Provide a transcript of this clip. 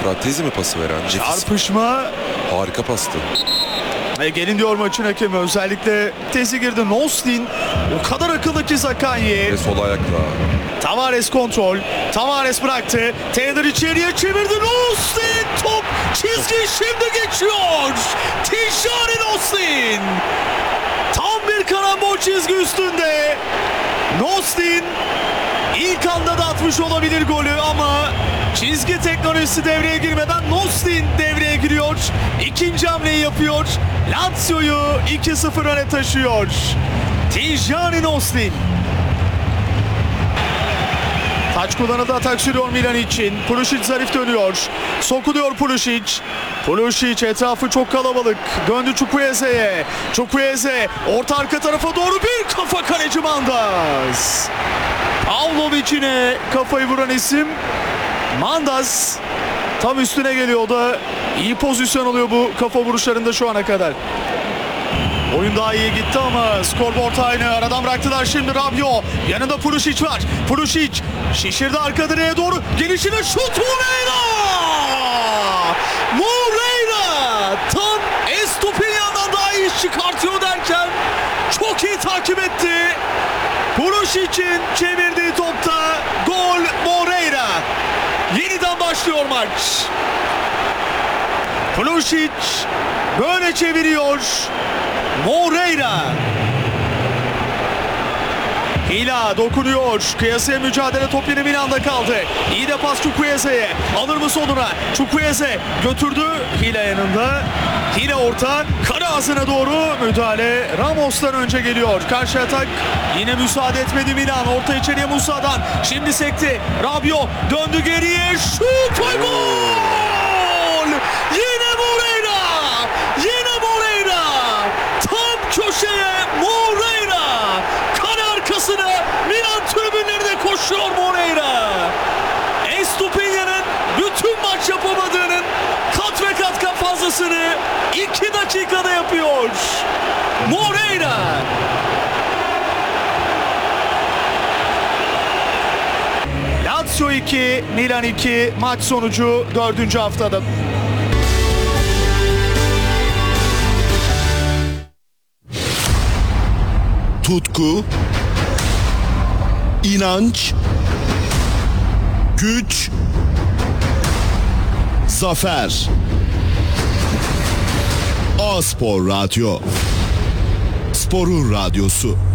Fratezi mi pası veren? Nefis. Çarpışma. Harika pastı. Gelin diyor maçın hakemi, özellikle tezi girdi. Nostin o kadar akıllı ki Zakanyi. Ve sol ayakla. Tavares kontrol. Tavares bıraktı. Taylor içeriye çevirdi. Nostin top çizgi şimdi geçiyor. Tijani Nostin. Tam bir karambol çizgi üstünde. Nostin ilk anda da atmış olabilir golü ama çizgi teknolojisi devreye girmeden Nostin devreye giriyor. İkinci hamleyi yapıyor. Lazio'yu 2-0 öne taşıyor. Tijani Nostin. Taç kullanıldı, atak sürüyor Milan için. Pulisic zarif dönüyor. Sokuluyor Pulisic. Pulisic, etrafı çok kalabalık. Döndü Çukweze'ye. Çukweze orta arka tarafa doğru bir kafa, kaleci Mandaz. Pavlovic yine kafayı vuran isim Mandaz. Tam üstüne geliyor da iyi pozisyon alıyor bu kafa vuruşlarında şu ana kadar. Oyun daha iyi gitti ama skorboard aynı. Aradan bıraktılar şimdi Rabiot. Yanında Pulisic var. Pulisic şişirdi arka direğe doğru. Gelişine şut, Moreira! Moreira! Tam Estupinian'dan daha iyi iş çıkartıyor derken çok iyi takip etti. Pulisic'in çevirdiği topta gol Moreira. Yeniden başlıyor maç. Pulisic böyle çeviriyor. Moreira. Hila dokunuyor. Kıyasaya mücadele, top yine Milan'da kaldı. İyi de pas Çukweze'ye. Alır mı sonuna? Çukweze götürdü. Hila yanında. Hila orta. Kara ağzına doğru müdahale. Ramos'tan önce geliyor. Karşı atak yine müsaade etmedi Milan. Orta içeriye Musa'dan. Şimdi sekti. Rabiot döndü geriye. Şut ve gol! Yine Moreira! Yine Moreira! Tam köşeye Moreira! Kale arkasına Milan tribünlerine koşuyor Moreira. Estupinian'ın bütün maç yapamadığının kat ve kat fazlasını 2 dakikada yapıyor. Moreira. Lazio 2, Milan 2, maç sonucu 4. haftada. Tutku, inanç, güç, zafer. A-Spor Radyo. Sporun radyosu.